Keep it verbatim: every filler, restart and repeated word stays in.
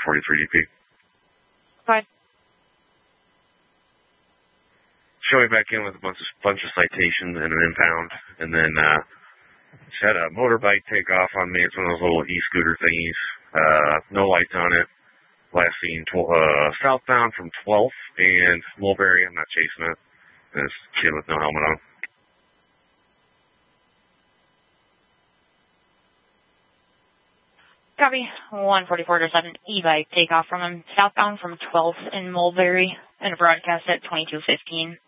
forty-three D P. Bye. Showing back in with a bunch of, bunch of citations and an impound, and then uh, just had a motorbike take off on me. It's one of those little e-scooter thingies. Uh, no lights on it. Last seen tw- uh, southbound from twelfth and Mulberry. I'm not chasing it. This kid with no helmet on. Copy. one forty-four to seven. E-bike take off from him. Southbound from twelfth and Mulberry. And a broadcast at twenty-two fifteen.